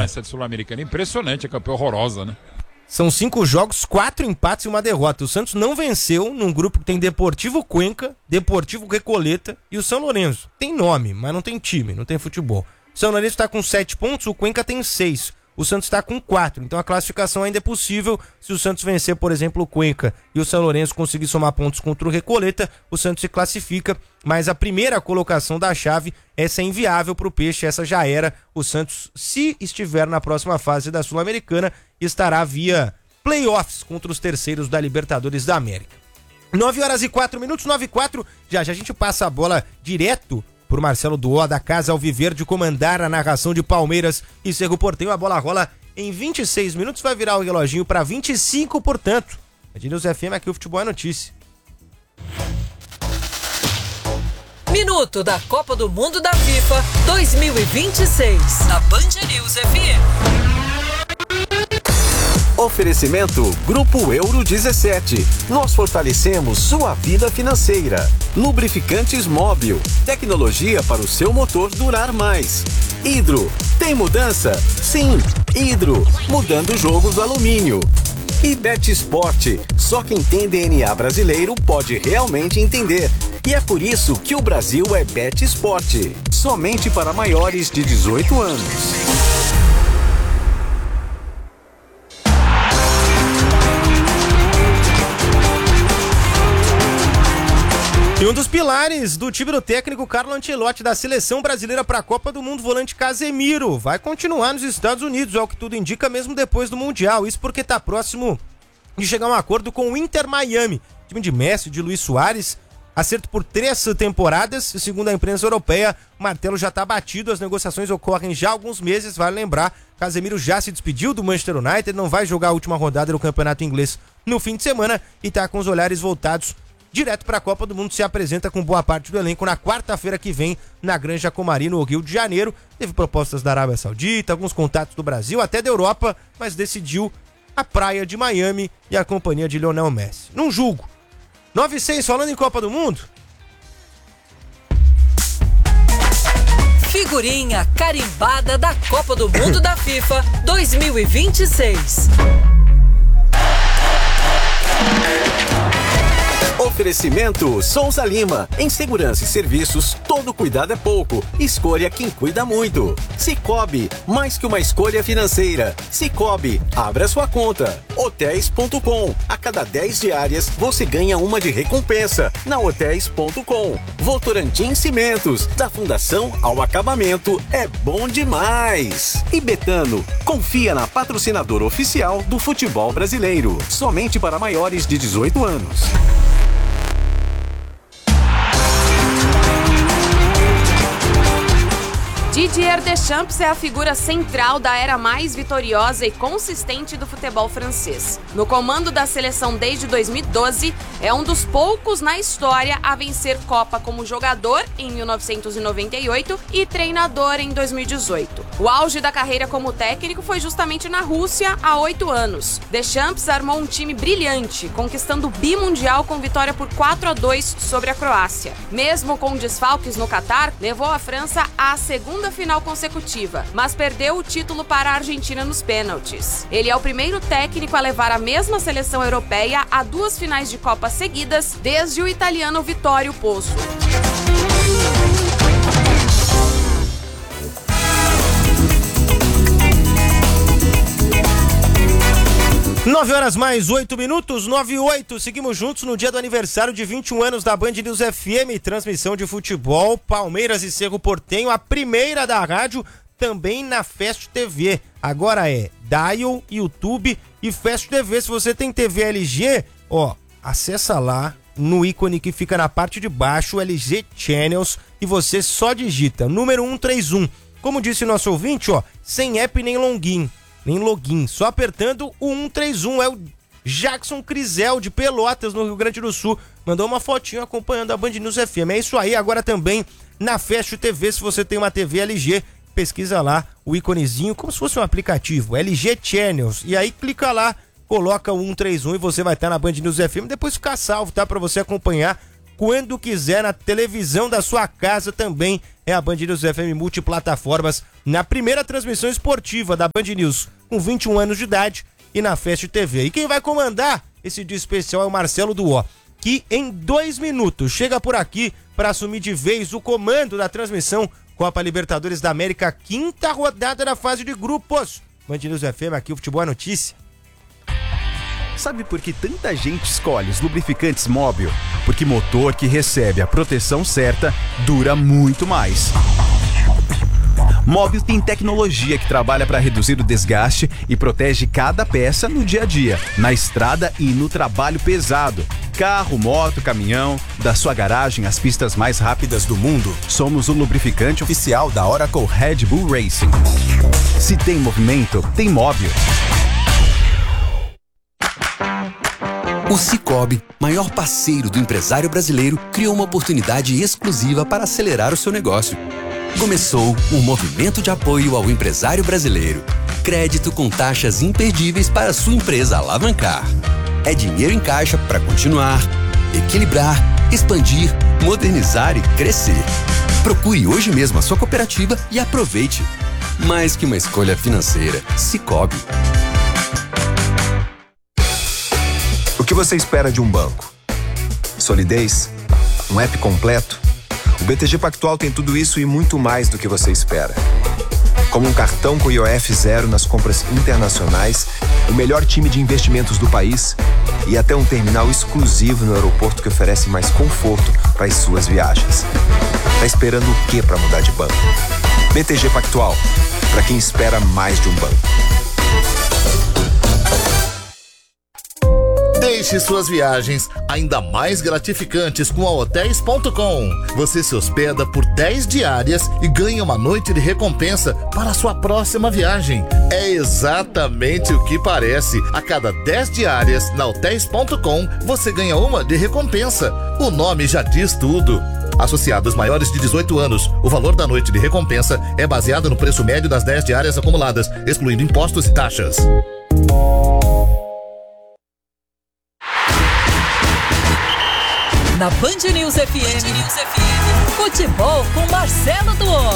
nessa Sul-Americana. Impressionante, a campeã horrorosa, né? São 5 jogos, 4 empates e uma derrota. O Santos não venceu num grupo que tem Deportivo Cuenca, Deportivo Recoleta e o São Lourenço. Tem nome, mas não tem time, não tem futebol. O São Lourenço está com 7 pontos, o Cuenca tem 6. O Santos está com 4, então a classificação ainda é possível. Se o Santos vencer, por exemplo, o Cuenca e o São Lourenço conseguir somar pontos contra o Recoleta, o Santos se classifica, mas a primeira colocação da chave, essa é inviável para o Peixe, essa já era. O Santos, se estiver na próxima fase da Sul-Americana, estará via playoffs contra os terceiros da Libertadores da América. 9h04, 9h04, já a gente passa a bola direto por Marcelo Duó, da Casa Alviverde, comandar a narração de Palmeiras e Cerro Porteño. A bola rola em 26 minutos, vai virar o reloginho para 25, portanto. Band News FM, aqui o Futebol é Notícia. Minuto da Copa do Mundo da FIFA 2026, na Band News FM. Oferecimento Grupo Euro 17. Nós fortalecemos sua vida financeira. Lubrificantes Móbil. Tecnologia para o seu motor durar mais. Hidro. Tem mudança? Sim. Hidro. Mudando o jogo do alumínio. E BetSport. Só quem tem DNA brasileiro pode realmente entender. E é por isso que o Brasil é BetSport. Somente para maiores de 18 anos. E um dos pilares do time do técnico Carlo Ancelotti da seleção brasileira para a Copa do Mundo, volante Casemiro, vai continuar nos Estados Unidos, ao que tudo indica, mesmo depois do Mundial. Isso porque está próximo de chegar a um acordo com o Inter Miami, time de Messi, de Luis Suárez, acerto por 3 temporadas, segundo a imprensa europeia. O martelo já está batido, as negociações ocorrem já há alguns meses, vale lembrar. Casemiro já se despediu do Manchester United, não vai jogar a última rodada do Campeonato Inglês no fim de semana e está com os olhares voltados direto para a Copa do Mundo. Se apresenta com boa parte do elenco na quarta-feira que vem na Granja Comari, no Rio de Janeiro. Teve propostas da Arábia Saudita, alguns contatos do Brasil, até da Europa, mas decidiu a praia de Miami e a companhia de Lionel Messi. Não julgo. 9-6, falando em Copa do Mundo. Figurinha carimbada da Copa do Mundo da FIFA 2026. Oferecimento Souza Lima. Em segurança e serviços, todo cuidado é pouco. Escolha quem cuida muito. Sicoob, mais que uma escolha financeira. Sicoob, abra sua conta. Hotéis.com. A cada 10 diárias, você ganha uma de recompensa. Na Hotéis.com. Votorantim Cimentos. Da fundação ao acabamento, é bom demais. E Betano, confia na patrocinadora oficial do futebol brasileiro. Somente para maiores de 18 anos. Didier Deschamps é a figura central da era mais vitoriosa e consistente do futebol francês. No comando da seleção desde 2012, é um dos poucos na história a vencer Copa como jogador em 1998 e treinador em 2018. O auge da carreira como técnico foi justamente na Rússia há 8 anos. Deschamps armou um time brilhante, conquistando o bimundial com vitória por 4-2 sobre a Croácia. Mesmo com desfalques no Catar, levou a França à segunda final consecutiva, mas perdeu o título para a Argentina nos pênaltis. Ele é o primeiro técnico a levar a mesma seleção europeia a 2 finais de Copa seguidas desde o italiano Vittorio Pozzo. 9h mais 8 minutos, 9h08, seguimos juntos no dia do aniversário de 21 anos da Band News FM, transmissão de futebol, Palmeiras e Cerro Porteño, a primeira da rádio, também na Fast TV. Agora é Dial, YouTube e Fast TV. Se você tem TV LG, acessa lá no ícone que fica na parte de baixo, LG Channels, e você só digita número 131. Como disse nosso ouvinte, sem app nem login, só apertando o 131. É o Jackson Crisel de Pelotas, no Rio Grande do Sul, mandou uma fotinho acompanhando a Band News FM. É isso aí, agora também na Fast TV. Se você tem uma TV LG, pesquisa lá o íconezinho, como se fosse um aplicativo, LG Channels, e aí clica lá, coloca o 131 e você vai estar na Band News FM, depois fica salvo, tá? Pra você acompanhar quando quiser, na televisão da sua casa também. É a Band News FM multiplataformas, na primeira transmissão esportiva da Band News, com 21 anos de idade, e na Fast TV. E quem vai comandar esse dia especial é o Marcelo Duó, que em 2 minutos chega por aqui para assumir de vez o comando da transmissão Copa Libertadores da América, 5ª rodada da fase de grupos. Band News FM, aqui o Futebol é Notícia. Sabe por que tanta gente escolhe os lubrificantes Móbil? Porque motor que recebe a proteção certa dura muito mais. Móbil tem tecnologia que trabalha para reduzir o desgaste e protege cada peça no dia a dia, na estrada e no trabalho pesado. Carro, moto, caminhão, da sua garagem às pistas mais rápidas do mundo. Somos o lubrificante oficial da Oracle Red Bull Racing. Se tem movimento, tem Móbil. O Sicoob, maior parceiro do empresário brasileiro, criou uma oportunidade exclusiva para acelerar o seu negócio. Começou um movimento de apoio ao empresário brasileiro. Crédito com taxas imperdíveis para a sua empresa alavancar. É dinheiro em caixa para continuar, equilibrar, expandir, modernizar e crescer. Procure hoje mesmo a sua cooperativa e aproveite. Mais que uma escolha financeira, Sicoob. O que você espera de um banco? Solidez? Um app completo? O BTG Pactual tem tudo isso e muito mais do que você espera. Como um cartão com IOF zero nas compras internacionais, o melhor time de investimentos do país e até um terminal exclusivo no aeroporto que oferece mais conforto para as suas viagens. Tá esperando o quê para mudar de banco? BTG Pactual, para quem espera mais de um banco. Deixe suas viagens ainda mais gratificantes com a Hotels.com. Você se hospeda por 10 diárias e ganha uma noite de recompensa para a sua próxima viagem. É exatamente o que parece. A cada 10 diárias na Hotels.com, você ganha uma de recompensa. O nome já diz tudo. Associados maiores de 18 anos, o valor da noite de recompensa é baseado no preço médio das 10 diárias acumuladas, excluindo impostos e taxas. Na Band News FM, futebol com Marcelo Duó.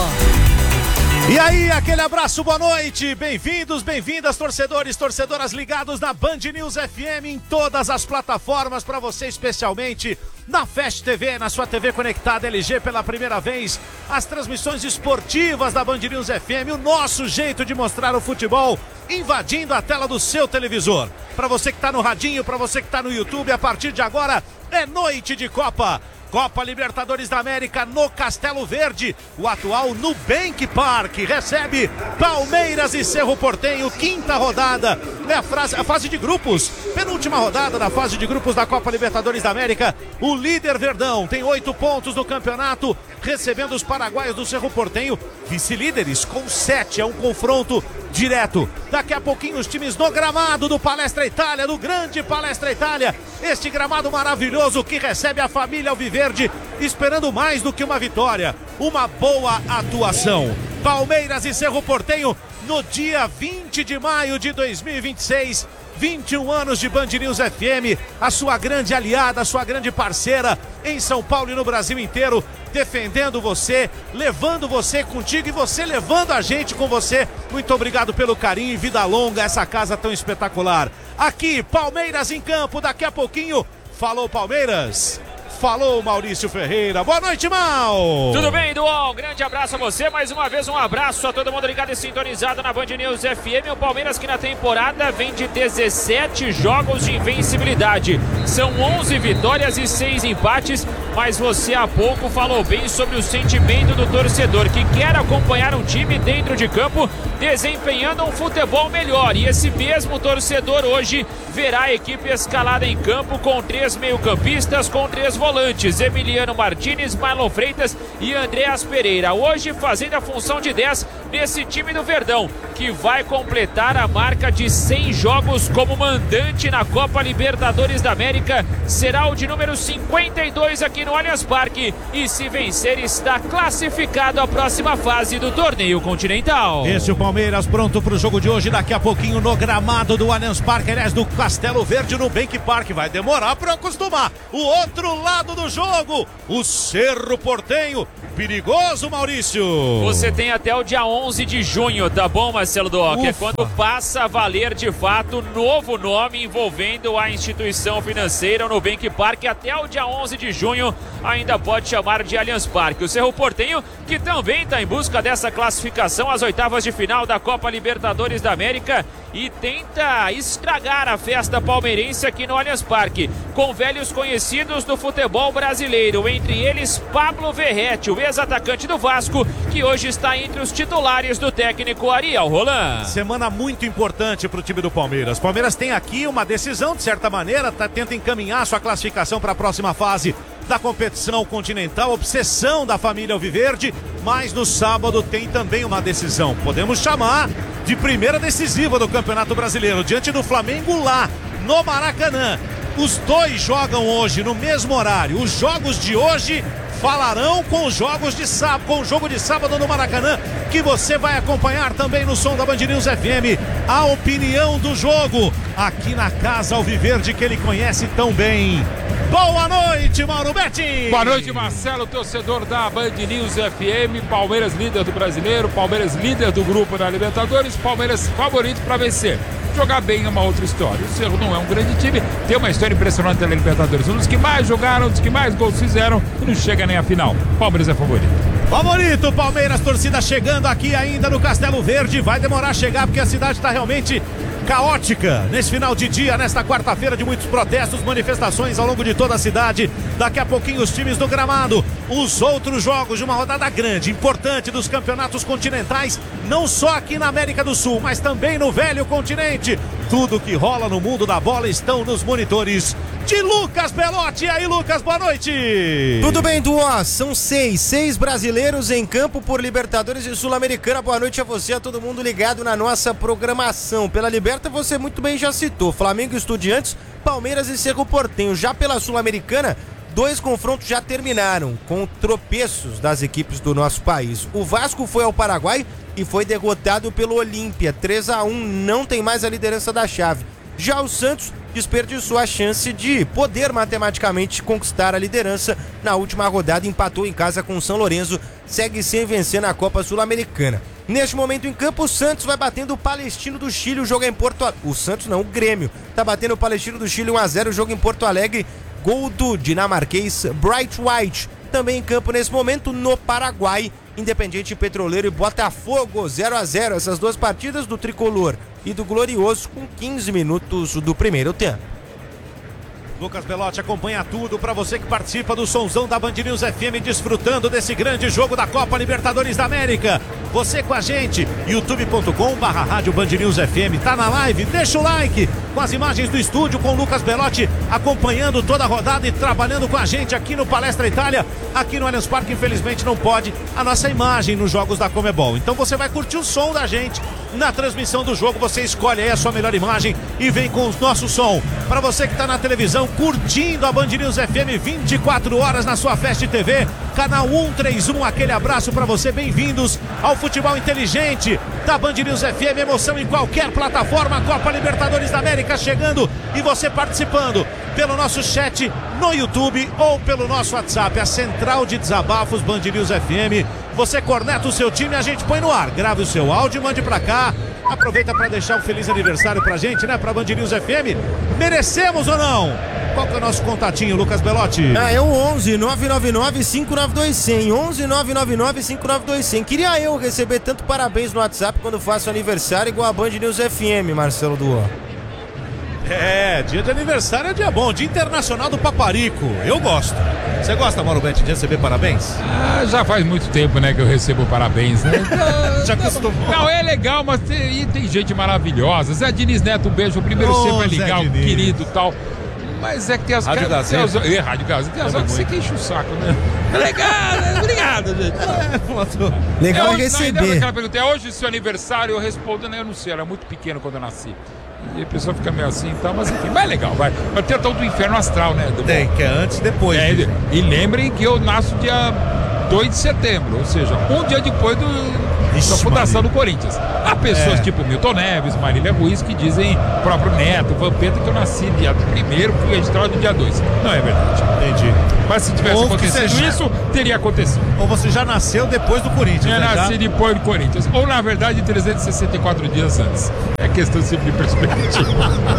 E aí, aquele abraço, boa noite, bem-vindos, bem-vindas, torcedores, torcedoras ligados na Band News FM em todas as plataformas, para você especialmente na Fast TV, na sua TV conectada LG pela primeira vez, as transmissões esportivas da Band News FM, o nosso jeito de mostrar o futebol invadindo a tela do seu televisor. Para você que está no radinho, para você que está no YouTube, a partir de agora é noite de Copa. Copa Libertadores da América no Castelo Verde, o atual Nubank Park recebe Palmeiras e Cerro Porteño, 5ª rodada, é a fase de grupos, penúltima rodada da fase de grupos da Copa Libertadores da América. O líder Verdão tem 8 pontos no campeonato, recebendo os paraguaios do Cerro Porteño, vice-líderes com 7, é um confronto direto. Daqui a pouquinho os times no gramado do Palestra Itália, do grande Palestra Itália, este gramado maravilhoso que recebe a família alviverde, esperando mais do que uma vitória, uma boa atuação. Palmeiras e Cerro Porteño no dia 20 de maio de 2026, 21 anos de Band News FM, a sua grande aliada, a sua grande parceira em São Paulo e no Brasil inteiro, defendendo você, levando você contigo e você levando a gente com você. Muito obrigado pelo carinho e vida longa, essa casa tão espetacular. Aqui, Palmeiras em campo, daqui a pouquinho. Falou, Palmeiras! Falou, Maurício Ferreira. Boa noite, Mal! Tudo bem, Dual? Grande abraço a você. Mais uma vez, um abraço a todo mundo ligado e sintonizado na Band News FM. O Palmeiras que na temporada vem de 17 jogos de invencibilidade. São 11 vitórias e 6 empates. Mas você há pouco falou bem sobre o sentimento do torcedor que quer acompanhar um time dentro de campo desempenhando um futebol melhor. E esse mesmo torcedor hoje verá a equipe escalada em campo com 3 meio-campistas, com 3 volantes, Emiliano Martínez, Marlon Freitas e Andreas Pereira. Hoje fazendo a função de 10, nesse time do Verdão, que vai completar a marca de 100 jogos como mandante na Copa Libertadores da América. Será o de número 52 aqui no Allianz Parque e, se vencer, está classificado à próxima fase do torneio continental. Esse é o Palmeiras pronto para o jogo de hoje, daqui a pouquinho no gramado do Allianz Parque, aliás, do Castelo Verde, no Bank Park. Vai demorar para acostumar. O outro lado do jogo, o Cerro Porteño. Perigoso, Maurício. Você tem até o dia 11 de junho, tá bom, Marcelo Doc? É quando passa a valer de fato novo nome envolvendo a instituição financeira no Bank Park. Até o dia 11 de junho ainda pode chamar de Allianz Parque. O Cerro Porteño, que também está em busca dessa classificação às oitavas de final da Copa Libertadores da América e tenta estragar a festa palmeirense aqui no Allianz Parque, com velhos conhecidos do futebol brasileiro, entre eles Pablo Verretti, o ex-atacante do Vasco, que hoje está entre os titulares do técnico Ariel Roland. Semana muito importante para o time do Palmeiras. Palmeiras tem aqui uma decisão, de certa maneira, tenta encaminhar sua classificação para a próxima fase da competição continental, obsessão da família Alviverde, mas no sábado tem também uma decisão, podemos chamar de primeira decisiva do Campeonato Brasileiro, diante do Flamengo lá no Maracanã. Os dois jogam hoje no mesmo horário. Os jogos de hoje falarão com os jogos de sábado, com o jogo de sábado no Maracanã, que você vai acompanhar também no som da Band News FM. A opinião do jogo aqui na Casa Alviverde, que ele conhece tão bem. Boa noite, Mauro Betti. Boa noite, Marcelo, torcedor da Band News FM. Palmeiras líder do Brasileiro, Palmeiras líder do grupo da Libertadores, Palmeiras favorito para vencer. Jogar bem é uma outra história. O Cerro não é um grande time, tem uma história impressionante da Libertadores. Um dos que mais jogaram, um dos que mais gols fizeram e não chega nem a final. Palmeiras é favorito. Favorito, Palmeiras, torcida chegando aqui ainda no Castelo Verde. Vai demorar a chegar porque a cidade está realmente caótica nesse final de dia, nesta quarta-feira de muitos protestos, manifestações ao longo de toda a cidade. Daqui a pouquinho os times do gramado, os outros jogos de uma rodada grande, importante dos campeonatos continentais, não só aqui na América do Sul, mas também no velho continente. Tudo que rola no mundo da bola estão nos monitores de Lucas Belotti. E aí, Lucas, boa noite. Tudo bem, Duó? São seis brasileiros em campo por Libertadores e Sul-Americana. Boa noite a você, a todo mundo ligado na nossa programação. Pela Liberta, você muito bem já citou, Flamengo e Estudiantes, Palmeiras e Cerro Porteño. Já pela Sul-Americana, 2 confrontos já terminaram com tropeços das equipes do nosso país. O Vasco foi ao Paraguai e foi derrotado pelo Olímpia, 3-1, não tem mais a liderança da chave. Já o Santos desperdiçou a chance de poder matematicamente conquistar a liderança na última rodada, empatou em casa com o São Lourenço, segue sem vencer na Copa Sul-Americana. Neste momento em campo, o Santos vai batendo o Palestino do Chile, o jogo é em Porto Alegre. O Santos não, o Grêmio tá batendo o Palestino do Chile 1-0, o jogo em Porto Alegre, gol do dinamarquês Bright White. Também em campo nesse momento no Paraguai, Independiente Petroleiro e Botafogo 0-0, essas duas partidas do Tricolor e do Glorioso com 15 minutos do primeiro tempo. Lucas Belotti acompanha tudo para você que participa do Sonzão da Band News FM, desfrutando desse grande jogo da Copa Libertadores da América. Você com a gente, youtube.com/rádio Band News FM, tá na live, deixa o like, com as imagens do estúdio, com o Lucas Belotti acompanhando toda a rodada e trabalhando com a gente aqui no Palestra Itália, aqui no Allianz Parque. Infelizmente não pode a nossa imagem nos jogos da Comebol, então você vai curtir o som da gente na transmissão do jogo, você escolhe aí a sua melhor imagem e vem com o nosso som. Para você que está na televisão, curtindo a Band News FM 24 horas na sua Fast TV, canal 131, aquele abraço para você, bem-vindos ao futebol inteligente da Band News FM, emoção em qualquer plataforma, Copa Libertadores da América chegando e você participando pelo nosso chat no YouTube ou pelo nosso WhatsApp, a central de desabafos Band News FM. Você corneta o seu time e a gente põe no ar, grave o seu áudio e mande pra cá. Aproveita para deixar um feliz aniversário pra gente, né? Pra Band News FM. Merecemos ou não? Qual que é o nosso contatinho, Lucas Belotti? É o 11 999 592 100. 11 999 592 100. Queria eu receber tanto parabéns no WhatsApp quando faço aniversário igual a Band News FM, Marcelo Duó. É, dia de aniversário é dia bom, dia internacional do Paparico, eu gosto. Você gosta, Mauro Betti, de receber parabéns? Já faz muito tempo, né, que eu recebo parabéns, né? Já acostumou. Não, é legal, mas tem gente maravilhosa. Zé Diniz Neto, um beijo. O primeiro sempre é legal, querido e tal. Mas é que tem as Rádio Gazeta. Rádio Gazeta. Tem as horas que você que enche o saco, né? Legal, obrigado, gente. Legal Aí receber. aquela pergunta, é hoje seu aniversário? Eu respondo, né? Eu não sei, era muito pequeno quando eu nasci. E a pessoa fica meio assim e tal, mas enfim, mais legal, vai. Mas tem o tal do inferno astral, né? Tem, que é antes e depois. E lembrem que eu nasço dia 2 de setembro, ou seja, um dia depois da fundação do Corinthians. Há pessoas tipo Milton Neves, Marília Ruiz, que dizem, o próprio Neto, Vampeta, que eu nasci dia 1º, fui registrado no dia 2. Não é verdade. Entendi. Mas se tivesse acontecido isso, teria acontecido. Ou você já nasceu depois do Corinthians, Eu nasci depois do Corinthians. Ou, na verdade, 364 dias antes. É questão sempre de perspectiva.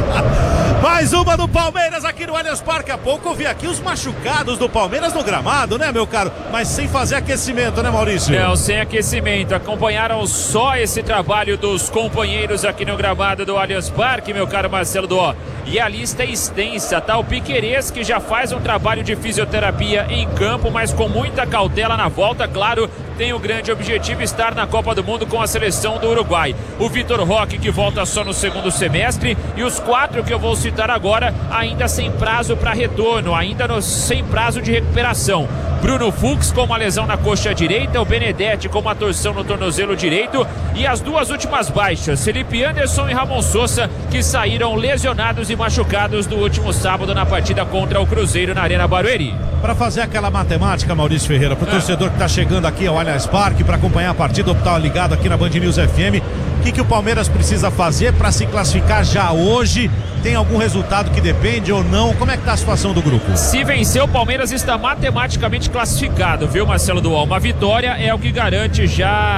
Mais uma do Palmeiras aqui no Allianz Parque. Há pouco eu vi aqui os machucados do Palmeiras no gramado, né, meu caro? Mas sem fazer aquecimento, né, Maurício? Não, sem aquecimento. Acompanharam só esse trabalho dos companheiros aqui no gramado do Allianz Parque, meu caro Marcelo Dó. E a lista é extensa, tá? O Piquerez, que já faz um trabalho de fisioterapia em campo, mas com muita cautela na volta, claro, tem o grande objetivo estar na Copa do Mundo com a seleção do Uruguai. O Vitor Roque, que volta só no segundo semestre, e os 4 que eu vou citar agora, ainda sem prazo para retorno, sem prazo de recuperação. Bruno Fux com uma lesão na coxa direita, o Benedetti com uma torção no tornozelo direito e as 2 últimas baixas, Felipe Anderson e Ramon Sousa, que saíram lesionados e machucados do último sábado na partida contra o Cruzeiro na Arena Barueri. Para fazer aquela matemática, Maurício Ferreira, para o torcedor que está chegando aqui ao Allianz Parque para acompanhar a partida, ou tá ligado aqui na Band News FM, o que o Palmeiras precisa fazer para se classificar já hoje? Tem algum resultado que depende ou não? Como é que tá a situação do grupo? Se vencer, o Palmeiras está matematicamente classificado, viu, Marcelo Dual? Uma vitória é o que garante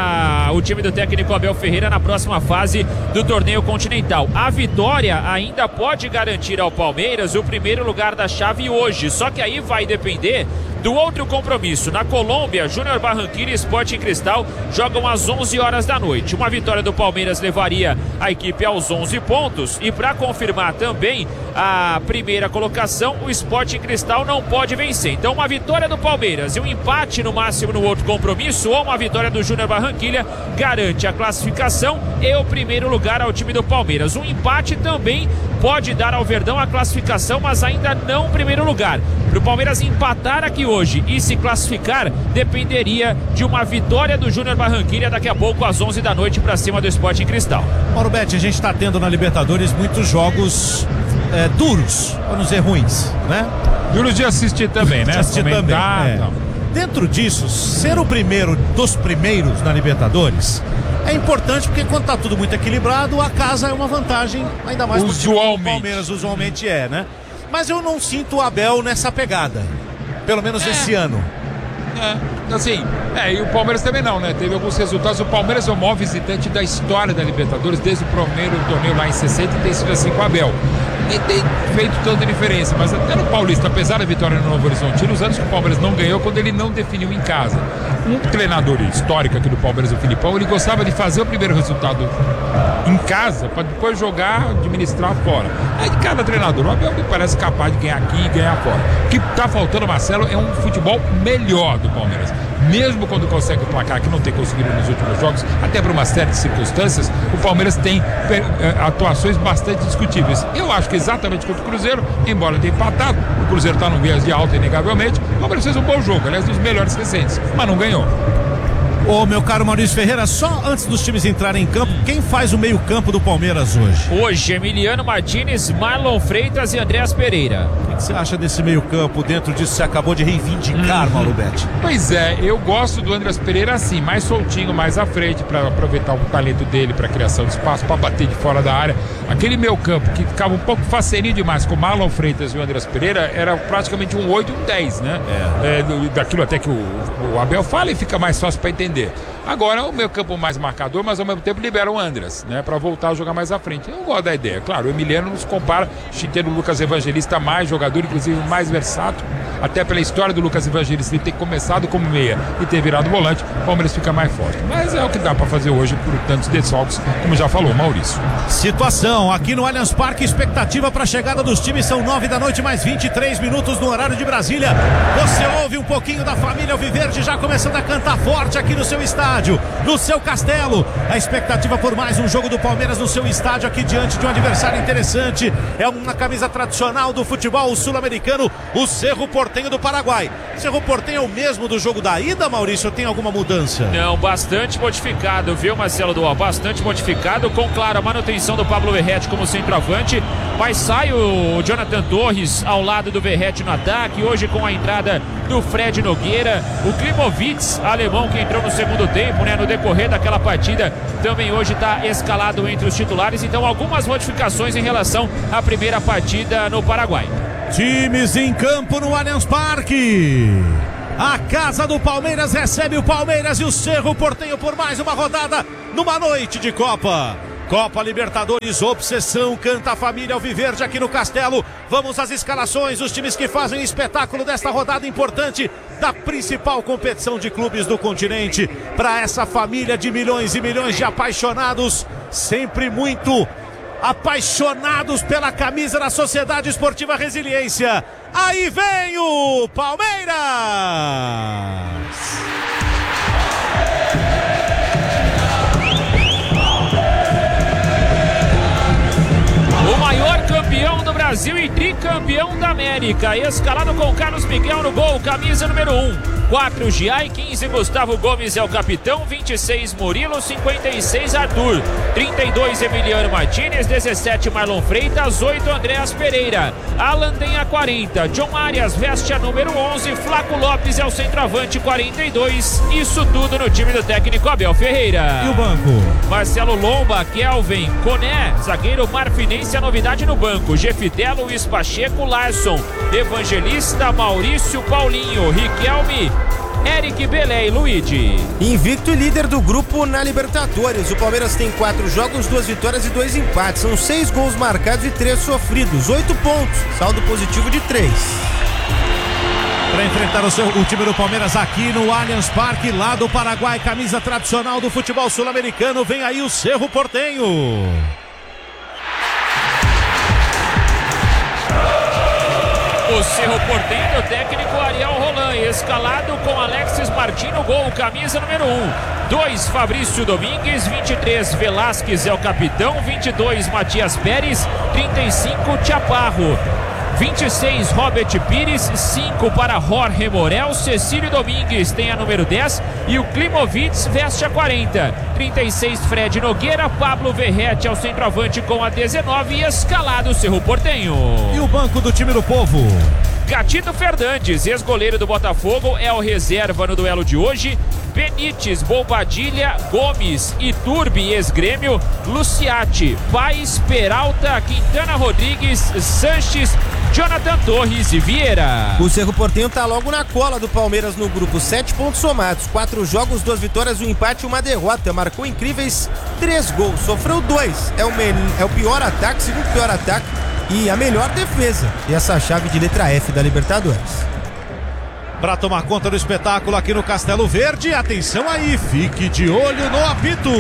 já o time do técnico Abel Ferreira na próxima fase do torneio continental. A vitória ainda pode garantir ao Palmeiras o primeiro lugar da chave hoje, só que aí vai depender do outro compromisso. Na Colômbia, Júnior Barranquilla e Sporting Cristal jogam às 11 horas da noite. Uma vitória do Palmeiras levaria a equipe aos 11 pontos e para confirmar também a primeira colocação, o Sporting Cristal não pode vencer. Então uma vitória do Palmeiras e um empate no máximo no outro compromisso ou uma vitória do Júnior Barranquilla garante a classificação e o primeiro lugar ao time do Palmeiras. Um empate também pode dar ao Verdão a classificação, mas ainda não o primeiro lugar. Para o Palmeiras empatar aqui hoje e se classificar, dependeria de uma vitória do Júnior Barranquilla daqui a pouco às 11 da noite para cima do Sporting Cristal. Mauro Betti, a gente está tendo na Libertadores muitos jogos duros, para não dizer ruins, né? Duros de assistir também, né? De assistir também. Dentro disso, ser o primeiro dos primeiros na Libertadores é importante porque quando tá tudo muito equilibrado, a casa é uma vantagem, ainda mais porque o Palmeiras usualmente né? Mas eu não sinto o Abel nessa pegada, pelo menos esse ano. E o Palmeiras também não, né? Teve alguns resultados. O Palmeiras é o maior visitante da história da Libertadores desde o primeiro torneio lá em 60 e tem sido assim com o Abel. E tem feito tanta diferença, mas até no Paulista, apesar da vitória no Novo Horizonte, nos anos que o Palmeiras não ganhou, quando ele não definiu em casa. Um treinador histórico aqui do Palmeiras, o Filipão, ele gostava de fazer o primeiro resultado em casa, para depois jogar, administrar fora. Aí cada treinador, o Abel me parece capaz de ganhar aqui e ganhar fora. O que está faltando, Marcelo, é um futebol melhor do Palmeiras. Mesmo quando consegue o placar, que não tem conseguido nos últimos jogos, até por uma série de circunstâncias, o Palmeiras tem atuações bastante discutíveis. Eu acho que exatamente contra o Cruzeiro, embora tenha empatado, o Cruzeiro está num viés de alta, inegavelmente, o Palmeiras fez um bom jogo, aliás, dos melhores recentes, mas não ganhou. Ô, meu caro Maurício Ferreira, só antes dos times entrarem em campo, quem faz o meio-campo do Palmeiras hoje? Hoje, Emiliano Martínez, Marlon Freitas e Andreas Pereira. O que você acha desse meio-campo dentro disso que você acabou de reivindicar, Mauro Betti? Pois é, eu gosto do Andreas Pereira assim, mais soltinho, mais à frente, para aproveitar o talento dele para criação de espaço, para bater de fora da área. Aquele meio-campo que ficava um pouco faceirinho demais com o Marlon Freitas e o Andreas Pereira era praticamente um 8 e um 10, né? Daquilo até que o Abel fala e fica mais fácil para entender. Agora o meio campo mais marcador, mas ao mesmo tempo libera o Andreas, né, para voltar a jogar mais à frente. Eu gosto da ideia, claro, o Emiliano nos compara, tendo o Lucas Evangelista mais jogador, inclusive mais versátil, até pela história do Lucas Evangelista, ele ter começado como meia e ter virado volante, o Palmeiras fica mais forte. Mas é o que dá pra fazer hoje por tantos desfalques, como já falou Maurício. Situação aqui no Allianz Parque, expectativa para a chegada dos times, são 9 da noite, mais 23 minutos no horário de Brasília. Você ouve um pouquinho da família Alviverde já começando a cantar forte aqui no seu estádio, no seu castelo. A expectativa por mais um jogo do Palmeiras no seu estádio, aqui diante de um adversário interessante. É uma camisa tradicional do futebol sul-americano, o Cerro Porteño do Paraguai. Cerro Porteño é o mesmo do jogo da ida, Maurício, ou tem alguma mudança? Não, bastante modificado, viu, Marcelo Dual? Bastante modificado, com, claro, a manutenção do Pablo Verratti como centroavante, mas sai o Jonathan Torres ao lado do Verratti no ataque, hoje com a entrada do Fred Nogueira, o Klimovitz, alemão, que entrou no segundo tempo, né, no decorrer daquela partida, também hoje está escalado entre os titulares. Então algumas modificações em relação à primeira partida no Paraguai. Times em campo no Allianz Parque. A casa do Palmeiras recebe o Palmeiras e o Cerro Porteño por mais uma rodada numa noite de Copa. Copa Libertadores, obsessão, canta a família Alviverde aqui no Castelo. Vamos às escalações, os times que fazem espetáculo desta rodada importante da principal competição de clubes do continente. Para essa família de milhões e milhões de apaixonados, sempre muito apaixonados pela camisa da Sociedade Esportiva Resiliência. Aí vem o Palmeiras! O maior campeão do Brasil e tricampeão da América, escalado com Carlos Miguel no gol, camisa número 1. 4 Giai, 15 Gustavo Gomes é o capitão, 26 Murilo, 56 Arthur, 32 Emiliano Martínez, 17 Marlon Freitas, 8 Andréas Pereira, Alan tem a 40, John Arias veste a número 11, Flaco Lopes é o centroavante, 42, isso tudo no time do técnico Abel Ferreira. E o banco? Marcelo Lomba, Kelvin, Coné, zagueiro marfinense, a novidade no banco, Jefidé, Luiz Pacheco, Larson, Evangelista, Maurício, Paulinho, Riquelme, Eric, Belé e Luigi. Invicto e líder do grupo na Libertadores. O Palmeiras tem 4 jogos, 2 vitórias e 2 empates. São 6 gols marcados e 3 sofridos. 8 pontos. Saldo positivo de 3. Para enfrentar o time do Palmeiras aqui no Allianz Parque, lá do Paraguai, camisa tradicional do futebol sul-americano. Vem aí o Cerro Porteño. O Cerro Porteño, técnico Ariel Roland, escalado com Alexis Martino, gol, camisa número 1. 2, Fabrício Domingues, 23, Velasquez é o capitão, 22, Matias Pérez, 35, Chaparro. 26, Robert Pires, 5 para Jorge Morel, Cecílio Domingues tem a número 10 e o Klimovitz veste a 40. 36, Fred Nogueira, Pablo Verratti é o centroavante com a 19 e escalado o Cerro Porteño. E o banco do time do povo? Gatito Fernandes, ex-goleiro do Botafogo, é o reserva no duelo de hoje. Benítez, Bobadilha, Gomes, Iturbe, ex-grêmio, Luciati, Paes, Peralta, Quintana Rodrigues, Sanches, Jonathan Torres e Vieira. O Cerro Porteño tá logo na cola do Palmeiras no grupo, 7 pontos somados, 4 jogos, 2 vitórias, 1 empate e 1 derrota. Marcou incríveis 3 gols, sofreu 2. É o pior ataque, segundo pior ataque e a melhor defesa. E essa chave de letra F da Libertadores. Para tomar conta do espetáculo aqui no Castelo Verde, atenção aí, fique de olho no apito.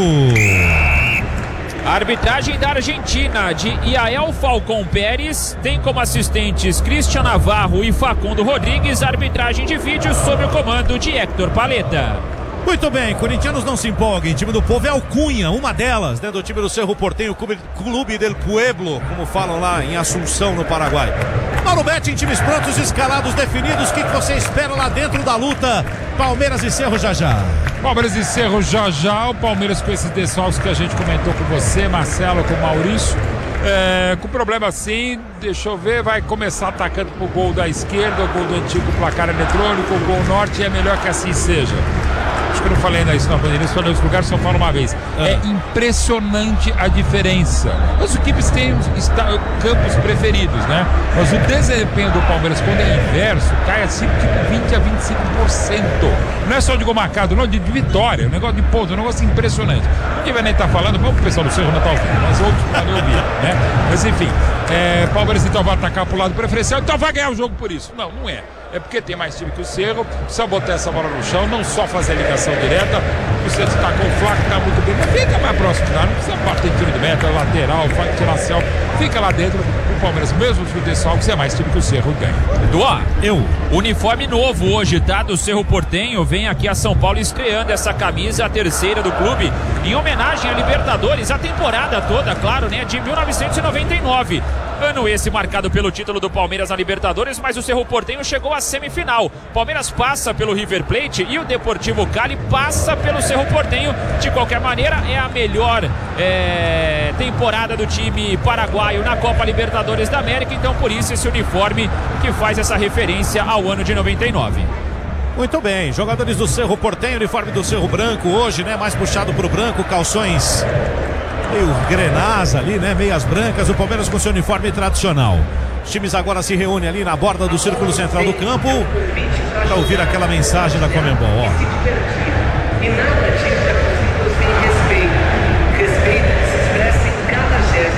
A arbitragem da Argentina, de Iael Falcão Pérez, tem como assistentes Cristian Navarro e Facundo Rodrigues. Arbitragem de vídeo sob o comando de Héctor Paleta. Muito bem, corintianos não se empolguem, time do povo é o Cunha, uma delas, né, do time do Cerro Porteño, Clube del Pueblo, como falam lá em Assunção, no Paraguai. Mauro Betti, em times prontos, escalados, definidos, o que você espera lá dentro da luta? Palmeiras e Cerro já já. Palmeiras e Cerro já já, o Palmeiras com esses desfalques que a gente comentou com você, Marcelo, com o Maurício. Com problema assim, deixa eu ver, vai começar atacando pro gol da esquerda, o gol do antigo placar eletrônico, o gol norte, e é melhor que assim seja. Acho que eu não falei ainda isso na pandemia, isso falei em outros lugares, só falo uma vez. É impressionante a diferença. As equipes têm campos preferidos, né? Mas o desempenho do Palmeiras, quando é inverso, cai assim tipo 20 a 25%. Não é só de gol marcado, não, de vitória. Um negócio de ponto, um negócio impressionante. Ninguém vai nem estar falando, mas o pessoal do Cerro não está ouvindo, mas outros podem ouvir, né? Mas enfim, Palmeiras então vai atacar pro lado preferencial, então vai ganhar o jogo por isso. Não, não é. é porque tem mais time que o Cerro, precisa botar essa bola no chão, não só fazer a ligação direta, o Santos tá com o Flaco, tá muito bem, mas fica mais próximo de lá, não precisa partir de time de meta, lateral, vai tirar céu, fica lá dentro, o Palmeiras mesmo se o desfalque, se é mais time que o Cerro ganha. Duá, uniforme novo hoje, tá? Do Cerro Porteño, vem aqui a São Paulo estreando essa camisa, a terceira do clube, em homenagem a Libertadores, a temporada toda, claro, né? De 1999. Ano esse marcado pelo título do Palmeiras na Libertadores, mas o Cerro Porteño chegou à semifinal. Palmeiras passa pelo River Plate e o Deportivo Cali passa pelo Cerro Porteño. De qualquer maneira, é a melhor temporada do time paraguaio na Copa Libertadores da América. Então, por isso, esse uniforme que faz essa referência ao ano de 99. Muito bem, jogadores do Cerro Porteño, uniforme do Cerro Branco hoje, né? Mais puxado pro branco, calções meio grenás ali, né? Meias brancas, o Palmeiras com seu uniforme tradicional. Os times agora se reúnem ali na borda do círculo central do campo para ouvir aquela mensagem da Conmebol, ó.